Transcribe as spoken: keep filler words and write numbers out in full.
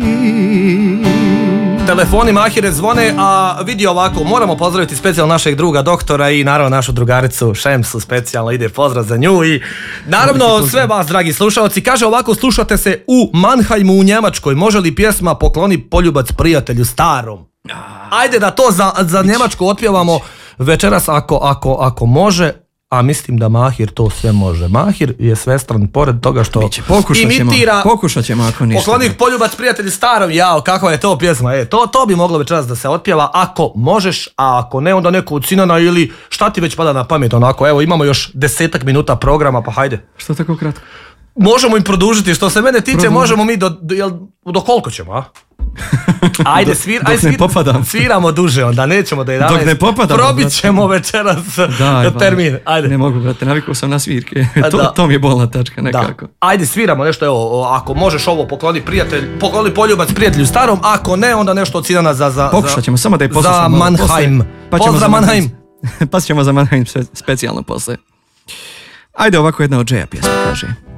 Telefoni Mahire zvone, a vidi ovako, moramo pozdraviti specijalno našeg druga doktora i naravno našu drugaricu Šemsu, specijalno ide pozdrav za nju i naravno sve vas dragi slušalci. Kaže ovako, slušate se u Mannheimu u Njemačkoj, može li pjesma Pokloni poljubac prijatelju starom? Ajde da to za, za Njemačku otpjevamo večeras ako, ako, ako može. A mislim da Mahir to sve može. Mahir je svestran pored toga što Biće, pokušat ćemo, imitira pokušat ćemo ako ništa. Pokloni poljubac prijatelju starom, jao, kakva je to pjesma. E, to, to bi moglo večeras da se otpjeva ako možeš, a ako ne onda neku od Sinana ili šta ti već pada na pamet onako. Evo imamo još desetak minuta programa, pa hajde. Što tako kratko? Možemo im produžiti, što se mene tiče, Produži. možemo mi do, do, jel, do koliko ćemo, a? Ajde, svir, dok, aj, svir, ne sviramo duže, onda nećemo da jedanaest. Dok ne popadam. Probit ćemo večeras Daj, termin. Ajde. Ne mogu, brate, navikao sam na svirke. to, to mi je bolna tačka nekako. Da. Ajde, sviramo nešto, evo, ako možeš ovo, pokloni prijatelj, pokloni poljubac prijatelju starom, ako ne, onda nešto od Sinana za... za Pokušat ćemo, samo da je poslušamo. Za Mannheim. Pa Pozdrav Mannheim. Pa ćemo za Mannheim specijalno posle. Ajde, ovako jedna od Džeja pjesma kaže.